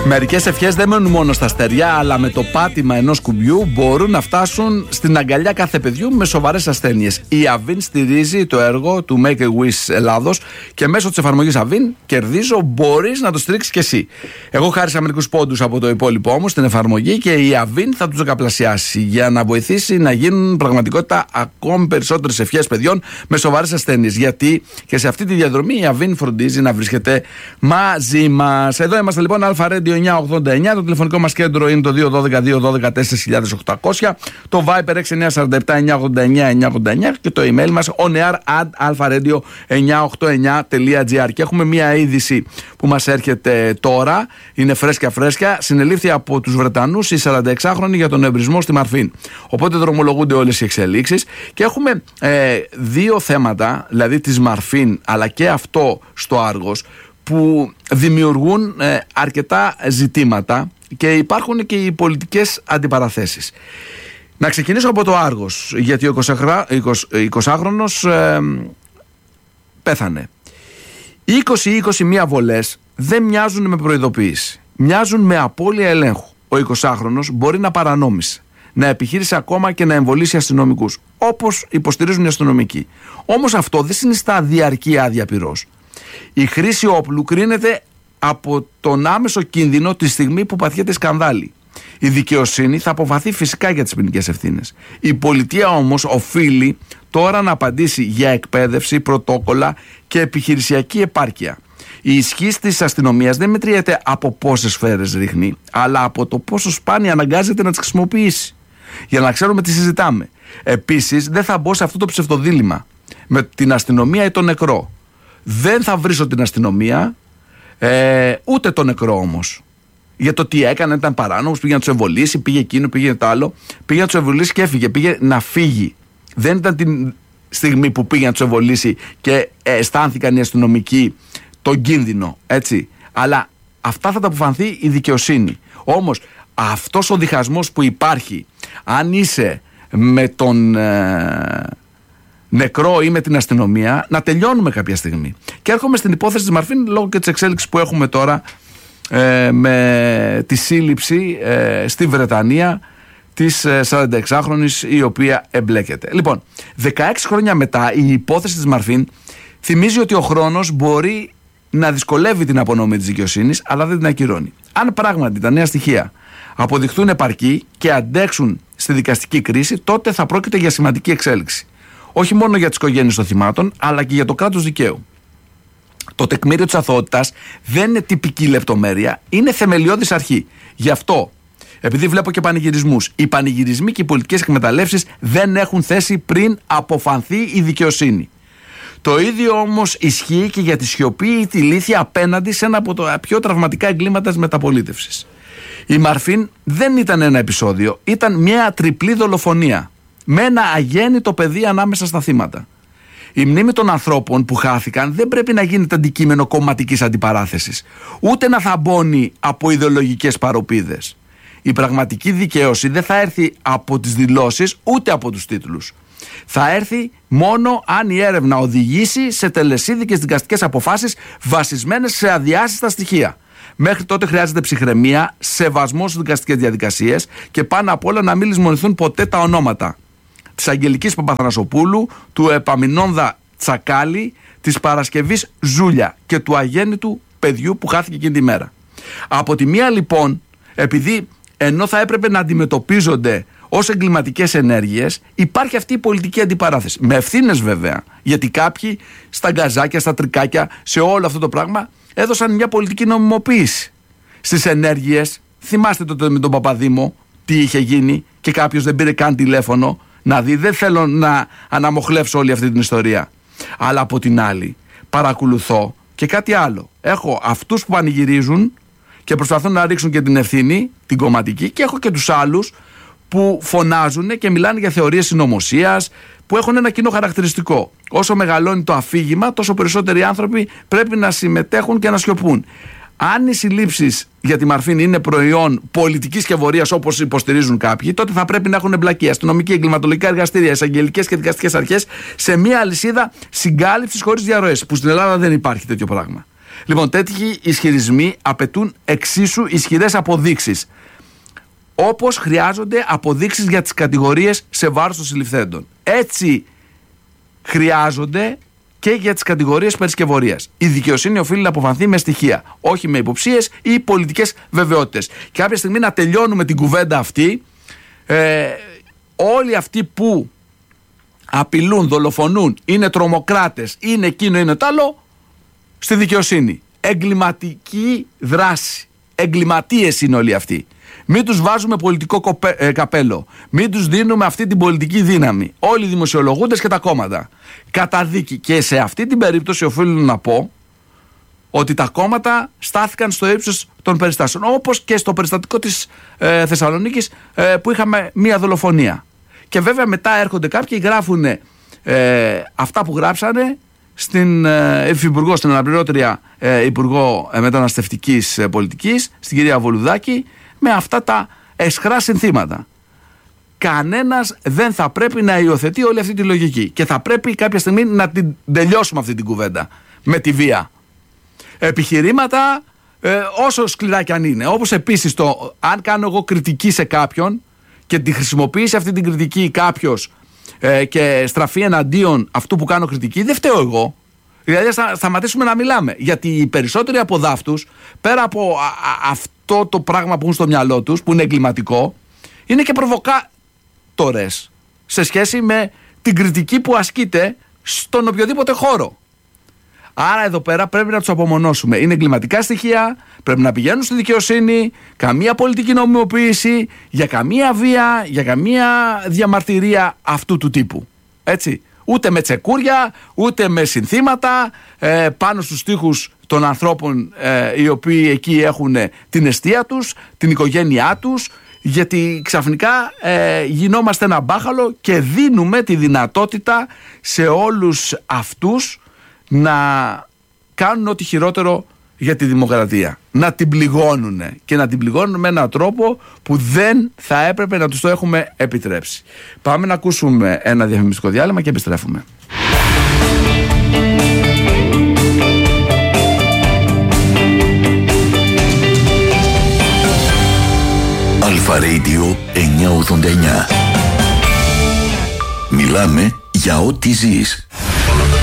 Μερικές ευχές δεν μένουν μόνο στα στεριά, αλλά με το πάτημα ενός κουμπιού μπορούν να φτάσουν στην αγκαλιά κάθε παιδιού με σοβαρές ασθένειες. Η Avin στηρίζει το έργο του Make a Wish Ελλάδος και μέσω της εφαρμογής Avin κερδίζω, μπορείς να το στηρίξεις και εσύ. Εγώ χάρισα μερικούς πόντους από το υπόλοιπό μου στην εφαρμογή και η Avin θα τους δεκαπλασιάσει για να βοηθήσει να γίνουν πραγματικότητα ακόμη περισσότερες ευχές παιδιών με σοβαρές ασθένειες. Γιατί και σε αυτή τη διαδρομή η Avin φροντίζει να βρίσκεται μαζί μας. Εδώ είμαστε λοιπόν, Alpha Radio 989. Το τηλεφωνικό μας κέντρο είναι το 212-212-4800. Το Viber 6947-989-989 και το email μας oneair@alpharadio989.gr. Και έχουμε μία είδηση που μας έρχεται τώρα, είναι φρέσκια. Συνελήφθη από τους Βρετανούς η 46χρονη για τον εμπρισμό στη Μαρφίν. Οπότε δρομολογούνται όλες οι εξελίξεις και έχουμε δύο θέματα, δηλαδή της Μαρφίν αλλά και αυτό στο Άργος, που δημιουργούν αρκετά ζητήματα και υπάρχουν και οι πολιτικές αντιπαραθέσεις. Να ξεκινήσω από το Άργος, γιατί ο 20χρονος πέθανε. 20-21 βολές δεν μοιάζουν με προειδοποίηση, μοιάζουν με απώλεια ελέγχου. Ο 20χρονος μπορεί να παρανόμησε, να επιχείρησε ακόμα και να εμβολήσει αστυνομικούς, όπως υποστηρίζουν οι αστυνομικοί. Όμως αυτό δεν συνιστά διαρκή άδεια πυρός. Η χρήση όπλου κρίνεται από τον άμεσο κίνδυνο τη στιγμή που παθιέται σκανδάλι. Η δικαιοσύνη θα αποφαθεί φυσικά για τις ποινικές ευθύνες. Η πολιτεία όμως οφείλει τώρα να απαντήσει για εκπαίδευση, πρωτόκολλα και επιχειρησιακή επάρκεια. Η ισχύς της αστυνομίας δεν μετριέται από πόσες σφαίρες ρίχνει, αλλά από το πόσο σπάνια αναγκάζεται να τις χρησιμοποιήσει. Για να ξέρουμε τι συζητάμε. Επίσης, δεν θα μπω σε αυτό το ψευτοδίλημμα με την αστυνομία ή τον νεκρό. Δεν θα βρίσω την αστυνομία, ούτε τον νεκρό όμως. Για το τι έκανε, ήταν παράνομος, πήγε να τους εμβολήσει, πήγε εκείνο, πήγε το άλλο. Πήγε να τους εμβολήσει και έφυγε, πήγε να φύγει. Δεν ήταν την στιγμή που πήγε να τους εμβολήσει και αισθάνθηκαν οι αστυνομικοί τον κίνδυνο, έτσι. Αλλά αυτά θα τα αποφανθεί η δικαιοσύνη. Όμως αυτός ο διχασμός που υπάρχει, αν είσαι με τον νεκρό ή με την αστυνομία, να τελειώνουμε κάποια στιγμή. Και έρχομαι στην υπόθεση της Μαρφίν λόγω και της εξέλιξης που έχουμε τώρα με τη σύλληψη στη Βρετανία της 46χρονης η οποία εμπλέκεται. Λοιπόν, 16 χρόνια μετά η υπόθεση της Μαρφίν θυμίζει ότι ο χρόνος μπορεί να δυσκολεύει την απονομή της δικαιοσύνης, αλλά δεν την ακυρώνει. Αν πράγματι τα νέα στοιχεία αποδειχθούν επαρκή και αντέξουν στη δικαστική κρίση, τότε θα πρόκειται για σημαντική εξέλιξη. Όχι μόνο για τις οικογένειες των θυμάτων, αλλά και για το κράτος δικαίου. Το τεκμήριο της αθωότητας δεν είναι τυπική λεπτομέρεια, είναι θεμελιώδης αρχή. Γι' αυτό, επειδή βλέπω και πανηγυρισμούς, οι πανηγυρισμοί και οι πολιτικές εκμεταλλεύσεις δεν έχουν θέση πριν αποφανθεί η δικαιοσύνη. Το ίδιο όμως ισχύει και για τη σιωπή ή τη λύθια απέναντι σε ένα από τα πιο τραυματικά εγκλήματα της μεταπολίτευσης. Η Μαρφίν δεν ήταν ένα επεισόδιο, ήταν μια τριπλή δολοφονία με ένα αγέννητο παιδί ανάμεσα στα θύματα. Η μνήμη των ανθρώπων που χάθηκαν δεν πρέπει να γίνεται αντικείμενο κομματικής αντιπαράθεσης, ούτε να θαμπώνει από ιδεολογικές παροπίδες. Η πραγματική δικαίωση δεν θα έρθει από τις δηλώσεις ούτε από τους τίτλους. Θα έρθει μόνο αν η έρευνα οδηγήσει σε τελεσίδικες δικαστικές αποφάσεις βασισμένες σε αδιάσυστα στοιχεία. Μέχρι τότε χρειάζεται ψυχραιμία, σεβασμός στις δικαστικές διαδικασίες και πάνω απ' όλα να μην λησμονηθούν ποτέ τα ονόματα της Αγγελικής Παπαθανασοπούλου, του Επαμινόνδα Τσακάλη, της Παρασκευής Ζούλια και του αγέννητου παιδιού που χάθηκε εκείνη τη μέρα. Από τη μία λοιπόν, επειδή ενώ θα έπρεπε να αντιμετωπίζονται ως εγκληματικές ενέργειες, υπάρχει αυτή η πολιτική αντιπαράθεση. Με ευθύνες βέβαια, γιατί κάποιοι στα γκαζάκια, στα τρικάκια, σε όλο αυτό το πράγμα έδωσαν μια πολιτική νομιμοποίηση στις ενέργειες. Θυμάστε τότε με τον Παπαδήμο τι είχε γίνει και κάποιος δεν πήρε καν τηλέφωνο να δει. Δεν θέλω να αναμοχλεύσω όλη αυτή την ιστορία. Αλλά από την άλλη παρακολουθώ και κάτι άλλο. Έχω αυτούς που πανηγυρίζουν και προσπαθούν να ρίξουν και την ευθύνη, την κομματική, και έχω και τους άλλους που φωνάζουν και μιλάνε για θεωρίες συνωμοσίας, που έχουν ένα κοινό χαρακτηριστικό. Όσο μεγαλώνει το αφήγημα, τόσο περισσότεροι άνθρωποι πρέπει να συμμετέχουν και να σιωπούν. Αν οι συλλήψεις για τη Μαρφίν είναι προϊόν πολιτικής σκευωρίας όπως υποστηρίζουν κάποιοι, τότε θα πρέπει να έχουν εμπλακεί αστυνομική, εγκληματολογικά εργαστήρια, εισαγγελικές και δικαστικές αρχές σε μια αλυσίδα συγκάλυψης χωρίς διαρροές, που στην Ελλάδα δεν υπάρχει τέτοιο πράγμα. Λοιπόν, τέτοιοι ισχυρισμοί απαιτούν εξίσου ισχυρές αποδείξεις. Όπως χρειάζονται αποδείξεις για τις κατηγορίες σε βάρος των συλληφθέντων. Έτσι χρειάζονται και για τις κατηγορίες περισκευωρίας. Η δικαιοσύνη οφείλει να αποφανθεί με στοιχεία, όχι με υποψίες ή πολιτικές βεβαιότητες. Και κάποια στιγμή να τελειώνουμε την κουβέντα αυτή. Όλοι αυτοί που απειλούν, δολοφονούν, είναι τρομοκράτες, είναι εκείνο, είναι το άλλο, στη δικαιοσύνη. Εγκληματική δράση. Εγκληματίες είναι όλοι αυτοί. Μην τους βάζουμε πολιτικό καπέλο. Μην τους δίνουμε αυτή την πολιτική δύναμη. Όλοι οι δημοσιολογούντες και τα κόμματα. Καταδίκη. Και σε αυτή την περίπτωση οφείλω να πω ότι τα κόμματα στάθηκαν στο ύψος των περιστάσεων. Όπως και στο περιστατικό της Θεσσαλονίκης που είχαμε μία δολοφονία. Και βέβαια μετά έρχονται κάποιοι, γράφουν αυτά που γράψανε στην Υφυπουργό, στην αναπληρώτρια Υπουργό Μεταναστευτικής Πολιτικής, στην κυρία Βολουδάκη, με αυτά τα αισχρά συνθήματα. Κανένας δεν θα πρέπει να υιοθετεί όλη αυτή τη λογική και θα πρέπει κάποια στιγμή να την τελειώσουμε αυτή την κουβέντα με τη βία. Επιχειρήματα όσο σκληρά κι αν είναι, όπως επίσης αν κάνω εγώ κριτική σε κάποιον και τη χρησιμοποιήσει αυτή την κριτική κάποιος και στραφεί εναντίον αυτού που κάνω κριτική, δεν φταίω εγώ. Δηλαδή θα σταματήσουμε να μιλάμε. Γιατί οι περισσότεροι από δάφτους, πέρα από αυτό το πράγμα που έχουν στο μυαλό τους, που είναι εγκληματικό, είναι και προβοκάτορες σε σχέση με την κριτική που ασκείται στον οποιοδήποτε χώρο. Άρα εδώ πέρα πρέπει να τους απομονώσουμε. Είναι εγκληματικά στοιχεία, πρέπει να πηγαίνουν στη δικαιοσύνη, καμία πολιτική νομιμοποίηση, για καμία βία, για καμία διαμαρτυρία αυτού του τύπου. Έτσι. Ούτε με τσεκούρια, ούτε με συνθήματα πάνω στους τοίχους των ανθρώπων οι οποίοι εκεί έχουν την εστία τους, την οικογένειά τους, γιατί ξαφνικά γινόμαστε ένα μπάχαλο και δίνουμε τη δυνατότητα σε όλους αυτούς να κάνουν ό,τι χειρότερο για τη δημοκρατία. Να την πληγώνουν και να την πληγώνουν με έναν τρόπο που δεν θα έπρεπε να τους το έχουμε επιτρέψει. Πάμε να ακούσουμε ένα διαφημιστικό διάλειμμα και επιστρέφουμε. Αλφα Radio 989. Μιλάμε για ό,τι ζεις.